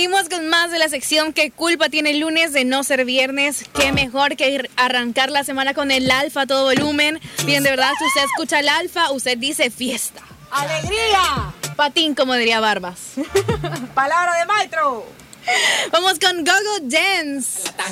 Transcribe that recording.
Seguimos con más de la sección ¿Qué culpa tiene el lunes de no ser viernes? Qué mejor que arrancar la semana con el Alfa a todo volumen. Bien, de verdad, si usted escucha el Alfa, usted dice fiesta. ¡Alegría! Patín, como diría Barbas. Palabra de maestro. Vamos con Go-Go Dance.